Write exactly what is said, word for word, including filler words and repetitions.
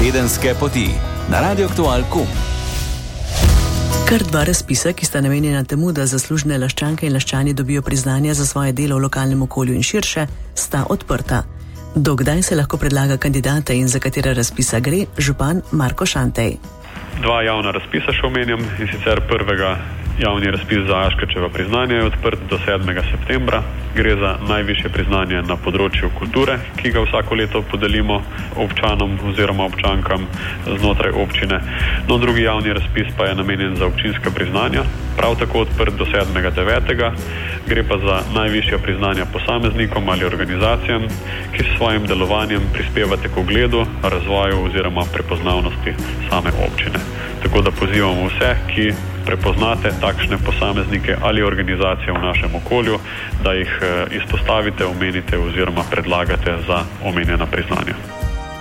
Tedenske poti na Radio Aktual pika com. Kar dva razpisa, ki sta namenjena temu, da zaslužne Laščanke in Laščani dobijo priznanja za svoje delo v lokalnem okolju in širše, sta odprta. Do kdaj se lahko predlaga kandidate in za katera razpisa gre, župan Marko Šantej. Dva javna razpisa še omenjam, in sicer prvega javni razpis za Aškerčeva priznanje je odprt do sedmega septembra. Gre za najvišje priznanje na področju kulture, ki ga vsako leto podelimo občanom oziroma občankam znotraj občine. No, drugi javni razpis pa je namenjen za občinska priznanja, prav tako odprt do sedmega devetega. Gre pa za najvišja priznanja posameznikom ali organizacijam, ki s svojim delovanjem prispevate k ugledu, razvoju oziroma prepoznavnosti same občine. Tako da pozivamo vse, ki prepoznate takšne posameznike ali organizacije v našem okolju, da jih izpostavite, omenite oziroma predlagate za omenjena priznanja.